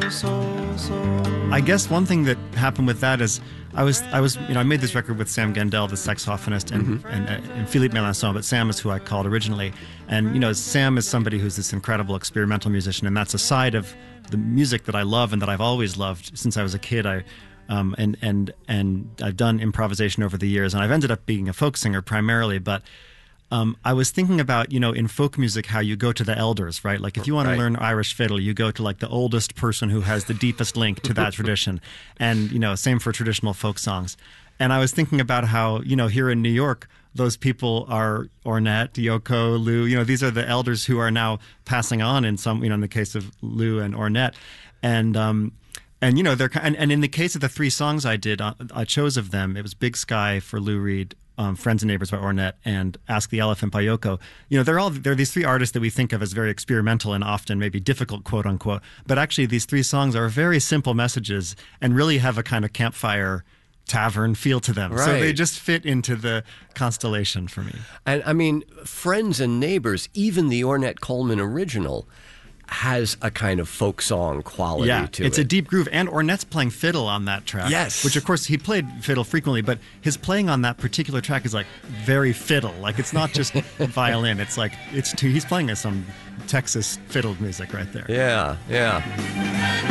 I guess one thing that happened with that is I made this record with Sam Gendel, the saxophonist, and Philippe Melançon, but Sam is who I called originally. And, Sam is somebody who's this incredible experimental musician, and that's a side of the music that I love and that I've always loved since I was a kid. And I've done improvisation over the years, and I've ended up being a folk singer primarily, but I was thinking about, in folk music, how you go to the elders, right? Like if you want to learn Irish fiddle, you go to like the oldest person who has the deepest link to that tradition. And, same for traditional folk songs. And I was thinking about how, here in New York, those people are Ornette, Yoko, Lou, these are the elders who are now passing on in some, in the case of Lou and Ornette. And in the case of the three songs I did, I chose of them, it was Big Sky for Lou Reed, Friends and Neighbors by Ornette, and Ask the Elephant by Yoko. They're these three artists that we think of as very experimental and often maybe difficult, quote unquote. But actually, these three songs are very simple messages and really have a kind of campfire tavern feel to them. Right. So they just fit into the constellation for me. And Friends and Neighbors, even the Ornette Coleman original, has a kind of folk song quality to it. It's a deep groove, and Ornette's playing fiddle on that track. Yes. Which, of course, he played fiddle frequently, but his playing on that particular track is like very fiddle. Like it's not just violin. It's like he's playing some Texas fiddle music right there. Yeah.